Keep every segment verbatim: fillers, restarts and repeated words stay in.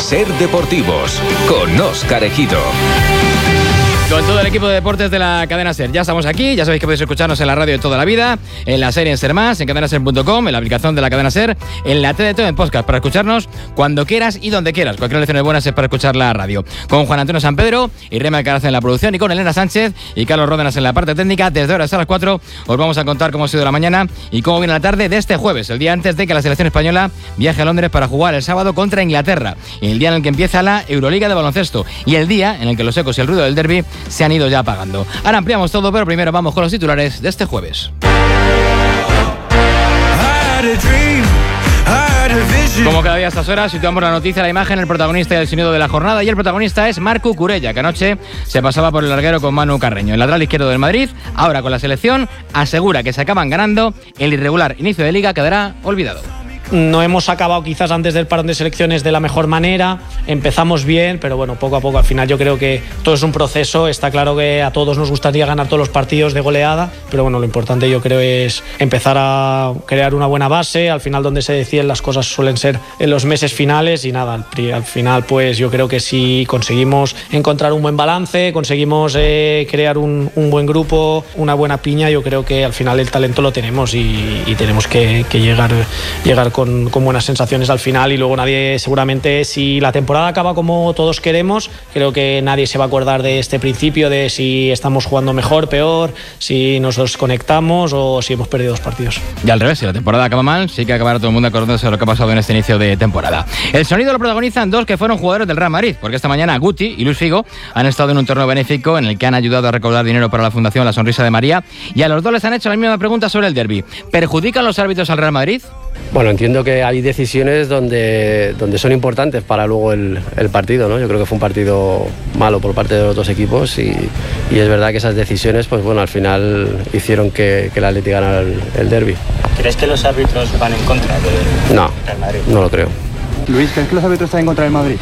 Ser Deportivos, con Óscar Ejido. Con todo el equipo de deportes de la cadena SER. Ya estamos aquí, ya sabéis que podéis escucharnos en la radio de toda la vida, en la serie en SER Más, en cadena ser punto com, en la aplicación de la cadena SER, en la T D T en podcast, para escucharnos cuando quieras y donde quieras. Cualquier lección es buena es para escuchar la radio. Con Juan Antonio San Pedro y Rema Alcaraz en la producción, y con Elena Sánchez y Carlos Ródenas en la parte técnica. Desde ahora hasta las cuatro os vamos a contar cómo ha sido la mañana y cómo viene la tarde de este jueves, el día antes de que la selección española viaje a Londres para jugar el sábado contra Inglaterra, el día en el que empieza la Euroliga de baloncesto y el día en el que los ecos y el ruido del derbi se han ido ya apagando. Ahora ampliamos todo, pero primero vamos con los titulares de este jueves. Como cada día a estas horas, situamos la noticia, la imagen, el protagonista y el sonido de la jornada, y el protagonista es Marco Curella, que anoche se pasaba por el larguero con Manu Carreño. El lateral izquierdo del Madrid, ahora con la selección, asegura que se acaban ganando, el irregular inicio de liga quedará olvidado. No hemos acabado quizás antes del parón de selecciones de la mejor manera, empezamos bien, pero bueno, poco a poco, al final yo creo que todo es un proceso. Está claro que a todos nos gustaría ganar todos los partidos de goleada, pero bueno, lo importante yo creo es empezar a crear una buena base. Al final donde se deciden las cosas suelen ser en los meses finales, y nada, al, al final pues yo creo que si conseguimos encontrar un buen balance, conseguimos eh, crear un, un buen grupo, una buena piña, yo creo que al final el talento lo tenemos y, y tenemos que, que llegar, llegar Con, con buenas sensaciones al final. Y luego nadie, seguramente, si la temporada acaba como todos queremos, creo que nadie se va a acordar de este principio, de si estamos jugando mejor, peor, si nos desconectamos o si hemos perdido dos partidos. Y al revés, si la temporada acaba mal, sí que acabará todo el mundo acordándose de lo que ha pasado en este inicio de temporada. El sonido lo protagonizan dos que fueron jugadores del Real Madrid, porque esta mañana Guti y Luis Figo han estado en un torneo benéfico en el que han ayudado a recaudar dinero para la Fundación La Sonrisa de María, y a los dos les han hecho la misma pregunta sobre el derbi. ¿Perjudican los árbitros al Real Madrid? Bueno, entiendo que hay decisiones donde, donde son importantes para luego el, el partido, ¿no? Yo creo que fue un partido malo por parte de los dos equipos, y, y es verdad que esas decisiones, pues bueno, al final hicieron que, que el Atleti ganara el, el derbi. ¿Crees que los árbitros van en contra del no, Real Madrid? No lo creo. Luis, ¿crees que los árbitros están en contra del Madrid?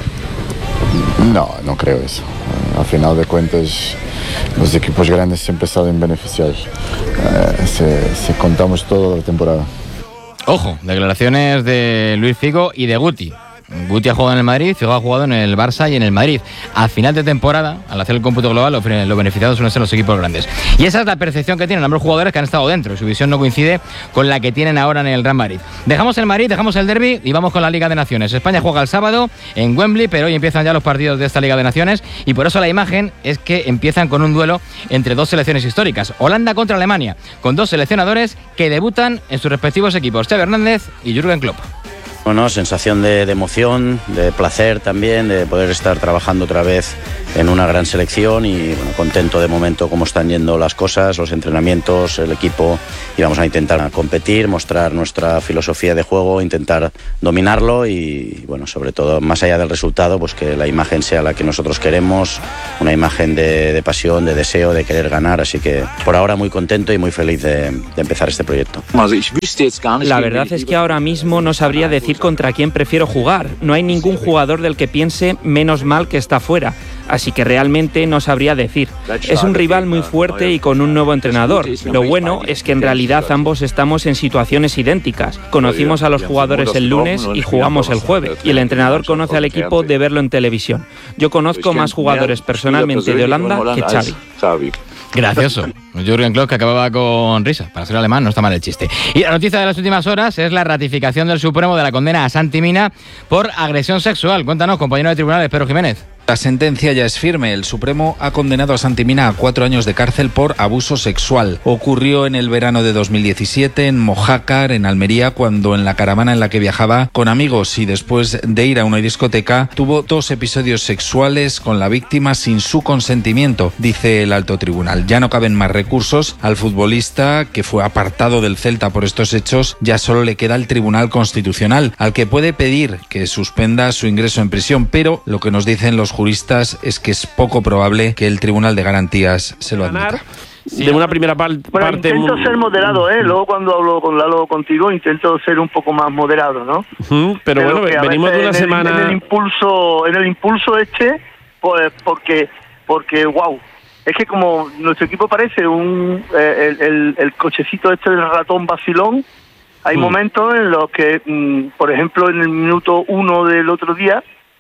No, no creo eso. Al final de cuentas, los equipos grandes siempre salen beneficiados. Eh, si, si contamos toda la temporada. Ojo, declaraciones de Luis Figo y de Guti. Guti ha jugado en el Madrid, Figo ha jugado en el Barça y en el Madrid. Al final de temporada, al hacer el cómputo global, los beneficiados suelen ser los equipos grandes. Y esa es la percepción que tienen ambos jugadores que han estado dentro, y su visión no coincide con la que tienen ahora en el Real Madrid. Dejamos el Madrid, dejamos el derbi y vamos con la Liga de Naciones. España juega el sábado en Wembley, pero hoy empiezan ya los partidos de esta Liga de Naciones, y por eso la imagen es que empiezan con un duelo entre dos selecciones históricas. Holanda contra Alemania, con dos seleccionadores que debutan en sus respectivos equipos, Xavi Hernández y Jürgen Klopp. Bueno, sensación de, de emoción, de placer también, de poder estar trabajando otra vez en una gran selección, y bueno, contento de momento cómo están yendo las cosas, los entrenamientos, el equipo, y vamos a intentar competir, mostrar nuestra filosofía de juego, intentar dominarlo y bueno, sobre todo, más allá del resultado, pues que la imagen sea la que nosotros queremos, una imagen de, de pasión, de deseo, de querer ganar, así que por ahora muy contento y muy feliz de, de empezar este proyecto. La verdad es que ahora mismo no sabría decir contra quién prefiero jugar. No hay ningún jugador del que piense menos mal que está fuera, así que realmente no sabría decir. Es un rival muy fuerte y con un nuevo entrenador. Lo bueno es que en realidad ambos estamos en situaciones idénticas. Conocimos a los jugadores el lunes y jugamos el jueves, y el entrenador conoce al equipo de verlo en televisión. Yo conozco más jugadores personalmente de Holanda que Xavi. Gracioso. Jürgen Klopp, que acababa con risa. Para ser alemán no está mal el chiste. Y la noticia de las últimas horas es la ratificación del Supremo de la condena a Santi Mina por agresión sexual. Cuéntanos, compañero de tribunales, Pedro Jiménez. La sentencia ya es firme. El Supremo ha condenado a Santi Mina a cuatro años de cárcel por abuso sexual. Ocurrió en el verano de dos mil diecisiete en Mojácar, en Almería, cuando en la caravana en la que viajaba con amigos y después de ir a una discoteca tuvo dos episodios sexuales con la víctima sin su consentimiento, dice el alto tribunal. Ya no caben más recursos. Al futbolista, que fue apartado del Celta por estos hechos, ya solo le queda el Tribunal Constitucional, al que puede pedir que suspenda su ingreso en prisión, pero lo que nos dicen los juristas es que es poco probable que el Tribunal de Garantías se lo admita. Sí, de una primera par bueno, parte... Intento ser moderado, ¿eh? Luego cuando hablo con Lalo contigo intento ser un poco más moderado, ¿no? Uh-huh, pero, pero bueno, venimos de una en semana... El, en el impulso en el impulso este, pues porque, porque wow, es que como nuestro equipo parece un eh, el, el, el cochecito este del ratón vacilón, hay uh. momentos en los que, mm, por ejemplo, en el minuto uno del otro día,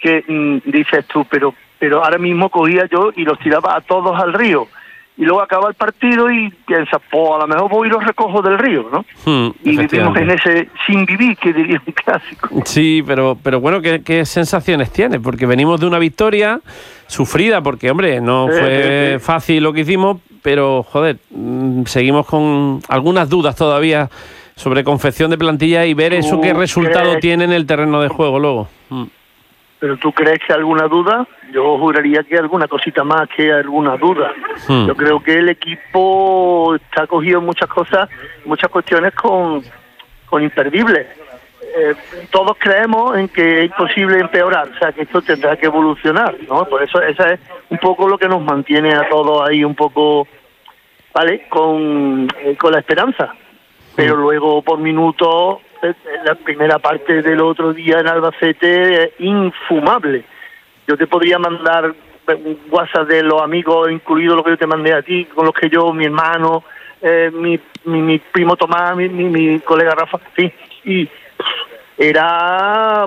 que mm, dices tú, pero pero ahora mismo cogía yo y los tiraba a todos al río. Y luego acaba el partido y piensas, pues a lo mejor voy y los recojo del río, ¿no? Hmm, y vivimos en ese sin vivir, que diría un clásico. Sí, pero pero bueno, ¿qué, qué sensaciones tienes? Porque venimos de una victoria sufrida, porque, hombre, no Sí, fue sí, sí. fácil lo que hicimos, pero, joder, mm, seguimos con algunas dudas todavía sobre confección de plantilla y ver eso ¿Tú qué resultado crees- tiene en el terreno de juego luego. Mm. ¿Pero tú crees que alguna duda? Yo juraría que alguna cosita más que alguna duda. Hmm. Yo creo que el equipo está cogido en muchas cosas, muchas cuestiones con, con imperdibles. Eh, todos creemos en que es imposible empeorar, o sea, que esto tendrá que evolucionar, ¿no? Por eso esa es un poco lo que nos mantiene a todos ahí un poco, ¿vale? Con, eh, con la esperanza. Pero luego por minutos, eh, la primera parte del otro día en Albacete es infumable. Yo te podría mandar un WhatsApp de los amigos, incluido lo que yo te mandé a ti, con los que yo, mi hermano, eh, mi, mi, mi primo Tomás, mi, mi, mi colega Rafa, sí, y pff, era, o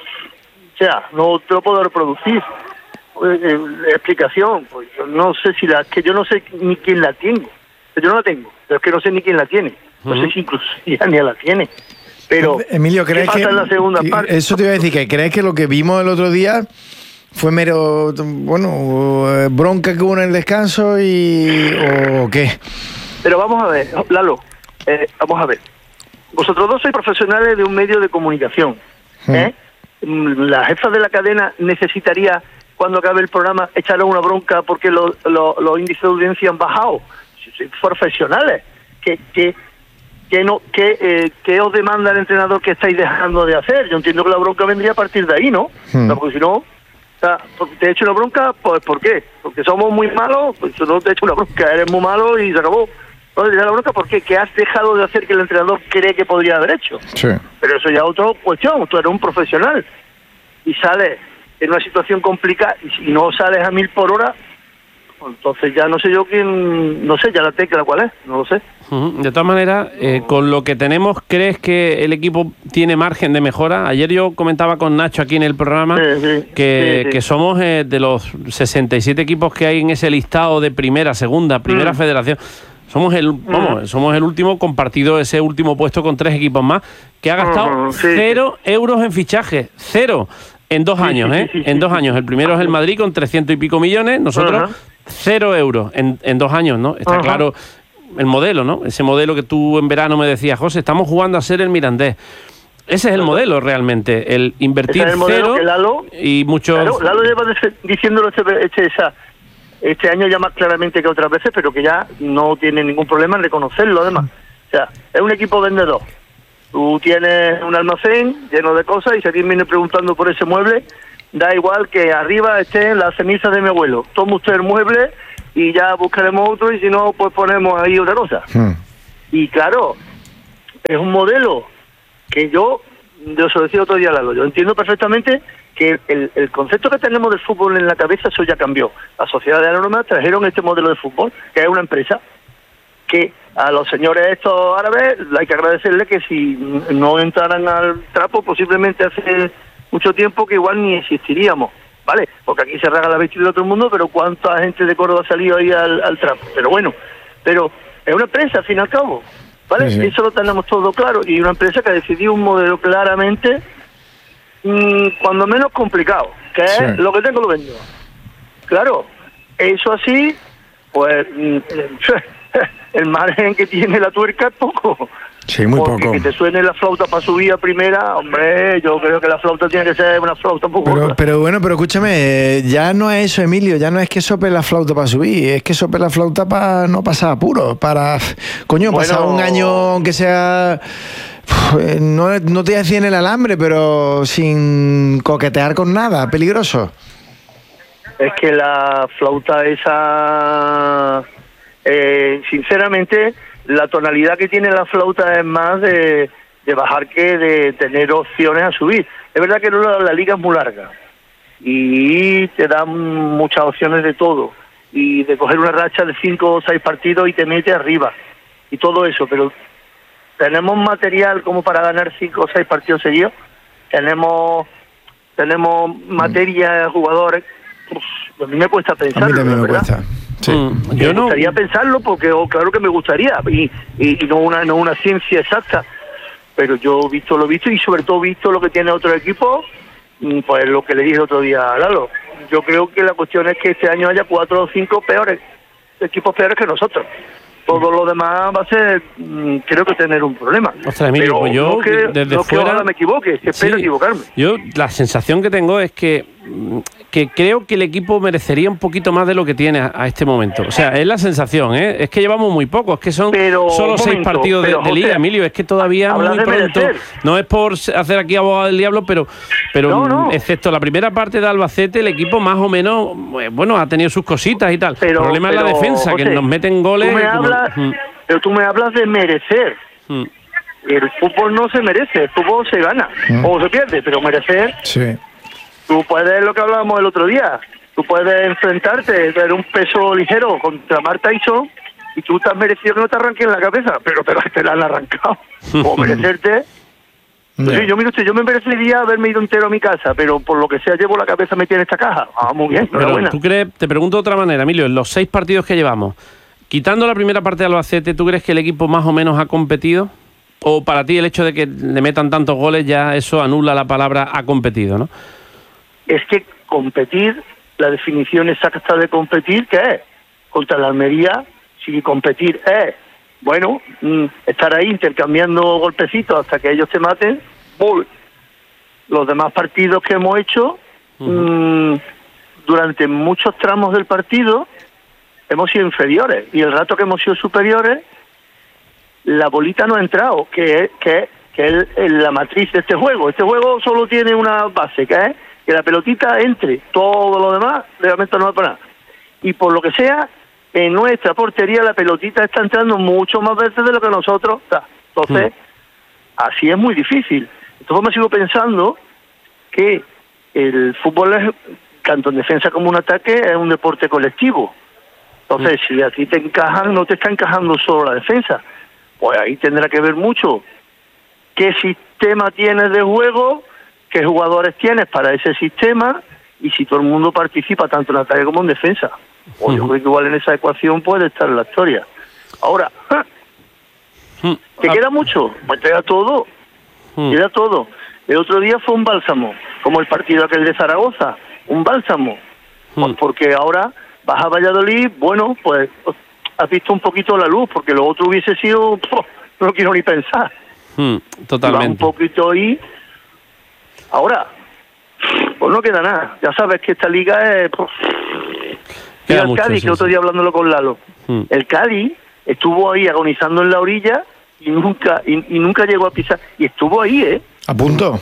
sea, no te lo puedo reproducir. Eh, eh, explicación, pues yo no sé si la, que yo no sé ni quién la tengo, yo no la tengo, pero es que no sé ni quién la tiene, no sé si incluso ya ni la tiene. Pero Emilio, ¿qué ¿crees pasa que en la segunda y- parte? eso te iba a decir, que crees que lo que vimos el otro día fue mero, bueno, eh, bronca que hubo en el descanso y o qué? Pero vamos a ver, Lalo, eh, vamos a ver. Vosotros dos sois profesionales de un medio de comunicación, ¿eh? Mm, La jefa de la cadena necesitaría, cuando acabe el programa, echarle una bronca porque lo- lo- los índices de audiencia han bajado. Si sois profesionales, que que que no que, eh, que os demanda el entrenador que estáis dejando de hacer. Yo entiendo que la bronca vendría a partir de ahí, ¿no? Hmm. O sea, porque si no, o sea, porque te he hecho una bronca, pues ¿por qué? Porque somos muy malos, pues yo no te he hecho una bronca, eres muy malo y se acabó. No, te he hecho la bronca porque que has dejado de hacer que el entrenador cree que podría haber hecho. Sí. Pero eso ya es otra cuestión, tú eres un profesional y sales en una situación complicada y si no sales a mil por hora, pues entonces ya no sé yo quién, no sé, ya la tecla cuál es, no lo sé. Ujú. De todas maneras, eh, con lo que tenemos, ¿crees que el equipo tiene margen de mejora? Ayer yo comentaba con Nacho aquí en el programa Sí, sí, que, sí, sí. que somos eh, de los sesenta y siete equipos que hay en ese listado de primera, segunda, primera Mm. federación. Somos el, vamos, somos el último compartido ese último puesto con tres equipos más que ha gastado Ujú, sí, cero euros en fichaje, cero en dos Sí, años, sí, ¿eh? sí, sí, en sí, dos sí. años. El primero es el Madrid con trescientos y pico millones, nosotros Ajá. cero euros en, en dos años, ¿no? Está Ajá. claro el modelo, ¿no? Ese modelo que tú en verano me decías, José, estamos jugando a ser el Mirandés. Ese es el modelo realmente, el invertir Ese es el modelo cero que Lalo- y muchos... Claro, Lalo lleva de- diciéndolo este, este, esa- este año ya más claramente que otras veces, pero que ya no tiene ningún problema en reconocerlo además. O sea, es un equipo vendedor. Tú tienes un almacén lleno de cosas y si alguien viene preguntando por ese mueble, da igual que arriba estén las cenizas de mi abuelo. Toma usted el mueble y ya buscaremos otro y si no, pues ponemos ahí otra cosa. Hmm. Y claro, es un modelo que yo, yo se lo decía otro día a Lalo, yo entiendo perfectamente que el, el concepto que tenemos del fútbol en la cabeza, eso ya cambió. La sociedad de Anónima trajeron este modelo de fútbol, que es una empresa que a los señores estos árabes hay que agradecerle que si no entraran al trapo, posiblemente hace mucho tiempo que igual ni existiríamos, ¿vale? Porque aquí se raga la vestida de otro mundo, pero ¿cuánta gente de Córdoba ha salido ahí al, al trapo? Pero bueno, pero es una empresa al fin y al cabo, ¿vale? Sí, sí. Eso lo tenemos todo claro, y una empresa que ha decidido un modelo claramente, mmm, cuando menos complicado, que es Sí. lo que tengo lo vendo. Claro, eso así, pues mm, el margen que tiene la tuerca es poco. Sí, muy Porque poco. que te suene la flauta para subir a primera, hombre, yo creo que la flauta tiene que ser una flauta un poco Pero, gorda. pero bueno, pero escúchame, eh, ya no es eso, Emilio, ya no es que sople la flauta para subir, es que sople la flauta para no pasar apuro, para, coño, Bueno. pasar un año, aunque sea, uf, eh, no, no te voy a decir en el alambre, pero sin coquetear con nada, peligroso. Es que la flauta esa, eh, sinceramente, la tonalidad que tiene la flauta es más de, de bajar que de tener opciones a subir. Es verdad que la, la liga es muy larga y te dan muchas opciones de todo y de coger una racha de cinco o seis partidos y te mete arriba y todo eso, pero tenemos material como para ganar cinco o seis partidos seguidos, tenemos tenemos materia, jugadores. Pues, a mí me cuesta pensarlo. A mí también me ¿verdad? cuesta. Sí. Mm, me Yo no- gustaría pensarlo porque, oh, claro que me gustaría, y, y, y no una no una ciencia exacta, pero yo he visto lo visto y sobre todo visto lo que tiene otro equipo, mm, pues lo que le dije el otro día a Lalo. Yo creo que la cuestión es que este año haya cuatro o cinco peores, equipos peores que nosotros. Todo lo demás va a ser, mm, creo que tener un problema. Ostras, Emilio, pero pues yo, no que, desde no que fuera- ojalá me equivoque, que espero Sí. equivocarme. Yo la sensación que tengo es que, mm, que creo que el equipo merecería un poquito más de lo que tiene a, a este momento. O sea, es la sensación, ¿eh? Es que llevamos muy poco, es que son Pero, solo un seis momento, partidos de, pero, de José, liga, Emilio. Es que todavía hablas muy de pronto. merecer. No es por hacer aquí abogado del diablo, pero, pero No, no. mm, excepto la primera parte de Albacete, el equipo más o menos, eh, bueno, ha tenido sus cositas y tal. Pero- el problema es la pero, defensa, que José, nos meten goles. Tú me como- hablas, Mm, pero tú me hablas de merecer. mm. El fútbol no se merece, el fútbol se gana Mm. o se pierde, pero merecer, Sí. tú puedes, lo que hablábamos el otro día, tú puedes enfrentarte, tener un peso ligero contra Mark Tyson y tú te has merecido que no te arranquen la cabeza, pero te la, te la han arrancado. O merecerte. Pues sí, yo, mire usted, yo me merecería haberme ido entero a mi casa, pero por lo que sea llevo la cabeza metida en esta caja. Ah, muy bien, Pero enhorabuena. tú crees, te pregunto de otra manera, Emilio, en los seis partidos que llevamos, quitando la primera parte de Albacete, ¿tú crees que el equipo más o menos ha competido? ¿O para ti el hecho de que le metan tantos goles ya eso anula la palabra ha competido, no? Es que competir, la definición exacta de competir, ¿qué es? Contra la Almería, si competir es, bueno, mm, estar ahí intercambiando golpecitos hasta que ellos te maten, ¡bol! Los demás partidos que hemos hecho, mm, durante muchos tramos del partido, hemos sido inferiores. Y el rato que hemos sido superiores, la bolita no ha entrado, que es, que es, que es el- la matriz de este juego. Este juego solo tiene una base, que es que la pelotita entre. Todo lo demás realmente no va para nada. Y por lo que sea, en nuestra portería la pelotita está entrando mucho más veces de lo que nosotros. O sea, entonces, así es muy difícil. Entonces me sigo pensando que el fútbol es, tanto en defensa como en ataque, es un deporte colectivo. Entonces, si a ti te encajan, no te está encajando solo la defensa. Pues ahí tendrá que ver mucho qué sistema tienes de juego, qué jugadores tienes para ese sistema y si todo el mundo participa tanto en ataque como en defensa. Pues yo creo que igual en esa ecuación puede estar la historia. Ahora, ¡ja! ¿te queda mucho? Pues te da todo. Queda todo. El otro día fue un bálsamo, como el partido aquel de Zaragoza, un bálsamo. Pues porque ahora vas a Valladolid, bueno, pues has visto un poquito la luz, porque lo otro hubiese sido, ¡puf! No lo quiero ni pensar. Mm, Va un totalmente. poquito ahí. Ahora, pues no queda nada. Ya sabes que esta liga es... ¡puf! Queda Mira el mucho, Cádiz, sí, que otro sí. día hablándolo con Lalo. Mm. El Cádiz estuvo ahí agonizando en la orilla y nunca y, y nunca llegó a pisar. Y estuvo ahí, ¿eh? A punto.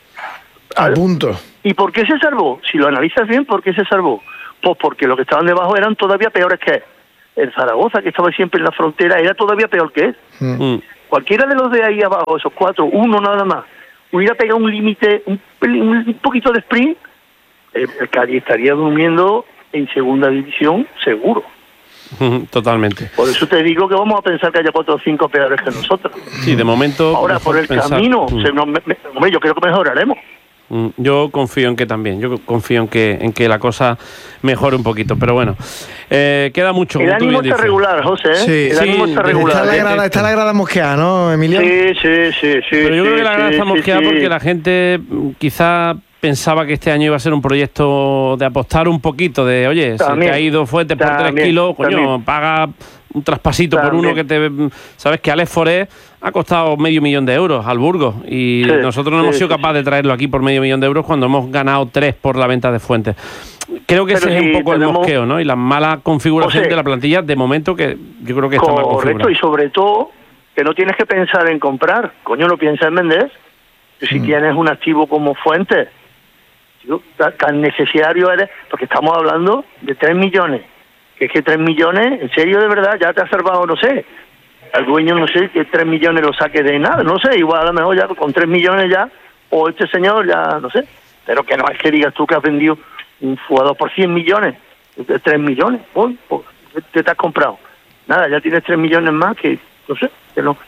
A punto. ¿Y por qué se salvó? Si lo analizas bien, ¿por qué se salvó? Pues porque los que estaban debajo eran todavía peores que él. El Zaragoza, que estaba siempre en la frontera, era todavía peor que él. Mm. Cualquiera de los de ahí abajo, esos cuatro, uno nada más, hubiera pegado un límite, un, pelín- un poquito de sprint, el, el Cádiz estaría durmiendo en segunda división, seguro. Totalmente. Por eso te digo que vamos a pensar que haya cuatro o cinco peores que nosotros. Sí, de momento. Ahora, mejor por el pensar- camino, Mm. se nos me- me- hombre, yo creo que mejoraremos. Mm, Yo confío en que también, yo confío en que en que la cosa mejore un poquito, pero bueno, eh, queda mucho. El como tú ánimo bien está dices. regular, José, ¿eh? Sí, el sí, ánimo está regular. Está la ¿eh? grada, está la grada mosqueada, ¿no, Emilio? Sí, sí, sí, sí. Pero yo sí, creo que la grada sí, está sí, mosqueada sí. porque la gente mm, quizá pensaba que este año iba a ser un proyecto de apostar un poquito, de oye, También, se te ha ido Fuentes por tres también, kilos, coño, también. paga un traspasito por También. uno que te... Sabes que Alex Forés ha costado medio millón de euros al Burgos y Sí, nosotros no sí, hemos sido sí, capaces de traerlo aquí por medio millón de euros cuando hemos ganado tres por la venta de Fuentes. Creo que Pero ese es si un poco tenemos- el mosqueo, ¿no? Y la mala configuración José. de la plantilla de momento que yo creo que está mal Correcto, configurada. y sobre todo, que no tienes que pensar en comprar. Coño, no piensas en vender. Que si tienes un activo como Fuentes, tío, ta- tan necesario eres, porque estamos hablando de tres millones. Que es que tres millones, en serio, de verdad, ya te ha salvado, no sé. Al dueño, no sé, que tres millones lo saque de nada, no sé, igual a lo mejor ya con tres millones ya, o este señor ya, no sé. Pero que no es que digas tú que has vendido un jugador por cien millones, de tres millones, uy, pues, te, te has comprado. Nada, ya tienes tres millones más que, no sé, que no.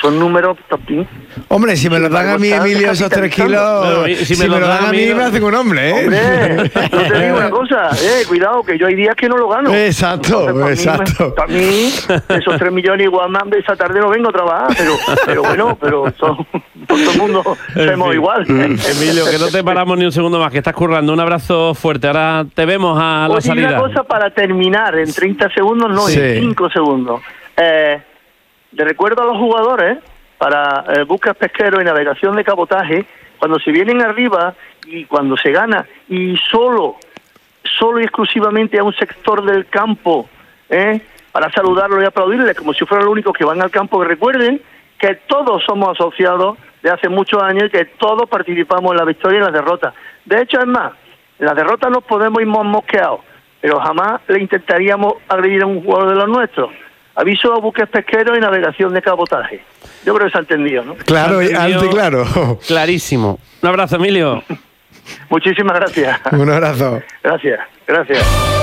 son números también. Hombre, si me lo dan a mí, Emilio, esos tres kilos, si, si me lo dan a mí, me hacen un hombre, ¿eh? Hombre, yo te digo una cosa, eh, cuidado, que yo hay días que no lo gano. Exacto, Entonces, para exacto. Mí, para mí, esos tres millones igual más, esa tarde no vengo a trabajar, pero, pero bueno, pero son, por todo el mundo hacemos igual. Emilio, que no te paramos ni un segundo más, que estás currando. Un abrazo fuerte. Ahora te vemos a la Oye, salida. una cosa para terminar, en treinta segundos, no, Sí. en cinco segundos. Eh, le recuerdo a los jugadores, para eh, buques pesqueros y navegación de cabotaje, cuando se vienen arriba y cuando se gana, y solo, solo y exclusivamente a un sector del campo, ¿eh? para saludarlo y aplaudirles, como si fueran los únicos que van al campo, que recuerden que todos somos asociados de hace muchos años y que todos participamos en la victoria y en la derrota. De hecho, es más, en la derrota nos podemos ir mosqueados, pero jamás le intentaríamos agredir a un jugador de los nuestros. Aviso a buques pesqueros y navegación de cabotaje. Yo creo que se ha entendido, ¿no? Claro, alto y claro. Clarísimo. Un abrazo, Emilio. Muchísimas gracias. Un abrazo. Gracias, gracias.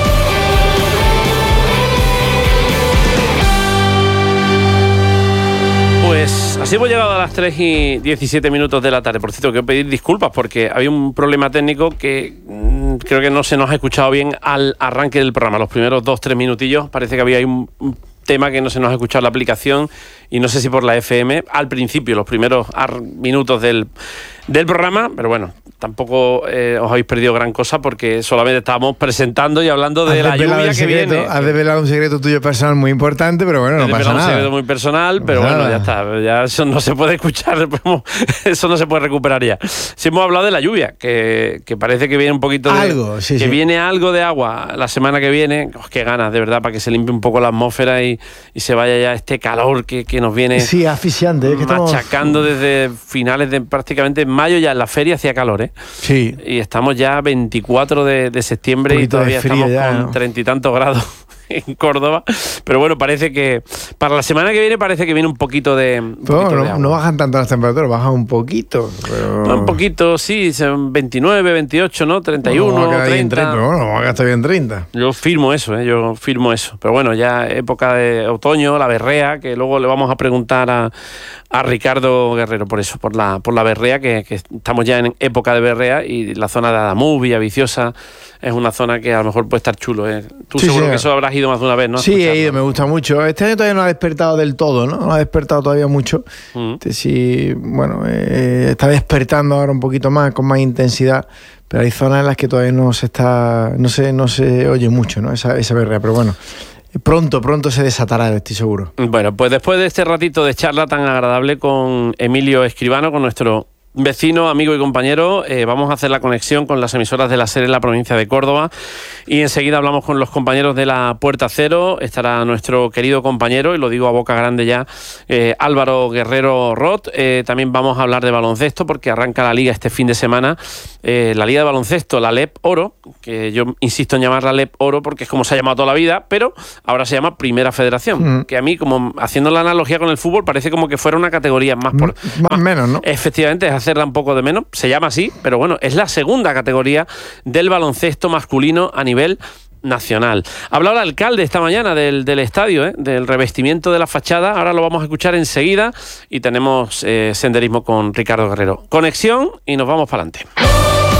Pues así hemos llegado a las tres y diecisiete minutos de la tarde. Por cierto, quiero pedir disculpas porque había un problema técnico que mmm, creo que no se nos ha escuchado bien al arranque del programa. Los primeros dos, tres minutillos parece que había ahí un, un tema que no se nos ha escuchado en la aplicación y no sé si por la F M al principio, los primeros minutos del, del programa, pero bueno, tampoco eh, os habéis perdido gran cosa porque solamente estábamos presentando y hablando de la lluvia que secreto, viene. Has desvelado un secreto tuyo personal muy importante, pero bueno, no pasa nada. Un secreto muy personal, pero nada. bueno, ya está. Ya eso no se puede escuchar, eso no se puede recuperar ya. Si hemos hablado de la lluvia, que, que parece que viene un poquito de... Algo, sí, Que sí. viene algo de agua la semana que viene. Oh, qué ganas, de verdad, para que se limpie un poco la atmósfera y, y se vaya ya este calor que, que nos viene Sí, asfixiante. Es que estamos... machacando desde finales de prácticamente mayo. Ya en la feria hacía calor, ¿eh? Sí. Y estamos ya veinticuatro de, de septiembre y todavía estamos ya, con ¿no? treinta y tantos grados en Córdoba. Pero bueno, parece que para la semana que viene parece que viene un poquito de, un Pero poquito de no, agua. no bajan tanto las temperaturas, bajan un poquito. Pero... Un poquito, sí, son veintinueve, veintiocho, ¿no? treinta y uno, Vamos a quedar ahí en treinta. treinta, pero bueno, vamos a gastar bien treinta. Yo firmo eso, ¿eh? Yo firmo eso. Pero bueno, ya época de otoño, la berrea, que luego le vamos a preguntar a, a Ricardo Guerrero por eso, por la, por la berrea, que, que estamos ya en época de berrea y la zona de Adamuz, Villaviciosa, es una zona que a lo mejor puede estar chulo, ¿eh? Tú Sí, seguro sí. que eso habrás ido más de una vez, ¿no? A Sí, he escucharlo. ido, me gusta mucho. Este año todavía no ha despertado del todo, ¿no? No ha despertado todavía mucho. Mm. Este sí, bueno, eh, está despertando ahora un poquito más, con más intensidad, pero hay zonas en las que todavía no se está, no se, no se oye mucho, ¿no? Esa, esa berrea, pero bueno, pronto, pronto se desatará, estoy seguro. Bueno, pues después de este ratito de charla tan agradable con Emilio Escribano, con nuestro vecino, amigo y compañero, eh, vamos a hacer la conexión con las emisoras de la SER en la provincia de Córdoba y enseguida hablamos con los compañeros de la Puerta Cero. Estará nuestro querido compañero, y lo digo a boca grande ya, eh, Álvaro Guerrero Roth. Eh, también vamos a hablar de baloncesto porque arranca la liga este fin de semana, eh, la liga de baloncesto, la L E P Oro, que yo insisto en llamarla L E P Oro porque es como se ha llamado toda la vida, pero ahora se llama Primera Federación, Mm. que a mí, como haciendo la analogía con el fútbol, parece como que fuera una categoría más por... Más menos, ¿no? Efectivamente, es hacerla un poco de menos, se llama así, pero bueno, es la segunda categoría del baloncesto masculino a nivel nacional. Ha hablado el alcalde esta mañana del, del estadio, ¿eh? Del revestimiento de la fachada, ahora lo vamos a escuchar enseguida y tenemos eh, senderismo con Ricardo Guerrero. Conexión y nos vamos para adelante.